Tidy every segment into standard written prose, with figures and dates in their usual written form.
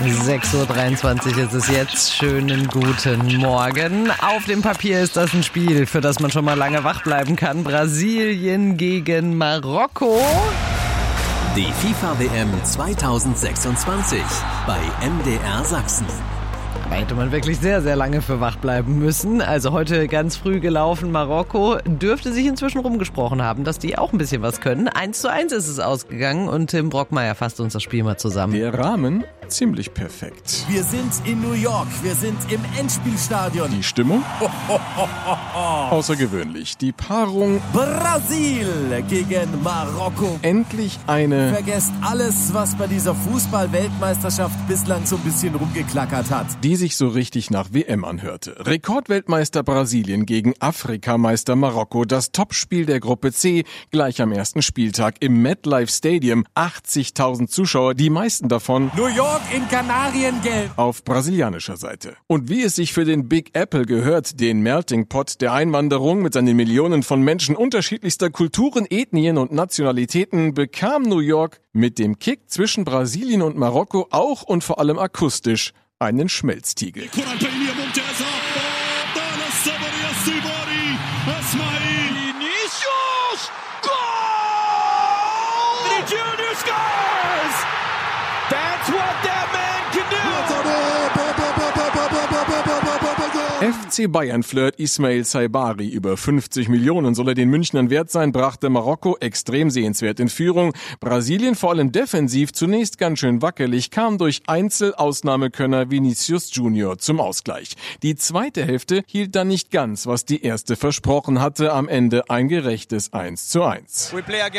6:23 Uhr ist es jetzt. Schönen guten Morgen. Auf dem Papier ist das ein Spiel, für das man schon mal lange wach bleiben kann. Brasilien gegen Marokko. Die FIFA-WM 2026 bei MDR Sachsen. Da hätte man wirklich sehr, sehr lange für wach bleiben müssen. Also heute ganz früh gelaufen. Marokko dürfte sich inzwischen rumgesprochen haben, dass die auch ein bisschen was können. 1:1 ist es ausgegangen und Tim Brockmeier fasst uns das Spiel mal zusammen. Der Rahmen ziemlich perfekt. Wir sind in New York, wir sind im Endspielstadion. Die Stimmung? Außergewöhnlich. Die Paarung? Brasil gegen Marokko. Endlich eine... Vergesst alles, was bei dieser Fußball-Weltmeisterschaft bislang so ein bisschen rumgeklackert hat. Die sich so richtig nach WM anhörte. Rekordweltmeister Brasilien gegen Afrikameister Marokko. Das Topspiel der Gruppe C gleich am ersten Spieltag im MetLife Stadium. 80.000 Zuschauer, die meisten davon New York in Kanariengelb. Auf brasilianischer Seite. Und wie es sich für den Big Apple gehört, den Melting Pot der Einwanderung mit seinen Millionen von Menschen unterschiedlichster Kulturen, Ethnien und Nationalitäten, bekam New York mit dem Kick zwischen Brasilien und Marokko auch und vor allem akustisch einen Schmelztiegel. FC Bayern-Flirt Ismail Saibari, über 50 Millionen soll er den Münchnern wert sein, brachte Marokko extrem sehenswert in Führung. Brasilien vor allem defensiv zunächst ganz schön wackelig, kam durch Einzelausnahmekönner Vinicius Junior zum Ausgleich. Die zweite Hälfte hielt dann nicht ganz, was die erste versprochen hatte, am Ende ein gerechtes 1:1.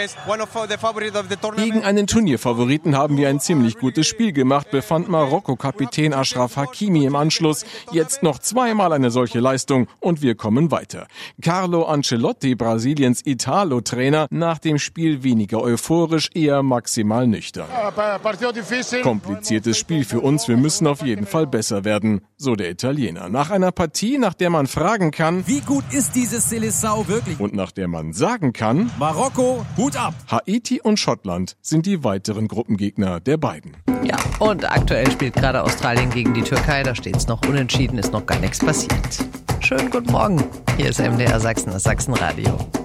Gegen einen Turnierfavoriten haben wir ein ziemlich gutes Spiel gemacht, befand Marokko-Kapitän Achraf Hakimi im Anschluss. Jetzt noch zweimal eine solche Leistung und wir kommen weiter. Carlo Ancelotti, Brasiliens Italo-Trainer, nach dem Spiel weniger euphorisch, eher maximal nüchtern. Kompliziertes Spiel für uns, wir müssen auf jeden Fall besser werden, so der Italiener. Nach einer Partie, nach der man fragen kann, wie gut ist dieses Seleção wirklich? Und nach der man sagen kann, Marokko, Hut ab! Haiti und Schottland sind die weiteren Gruppengegner der beiden. Ja, und aktuell spielt gerade Australien gegen die Türkei. Da steht es noch unentschieden, ist noch gar nichts passiert. Schönen guten Morgen. Hier ist MDR Sachsen, das Sachsenradio.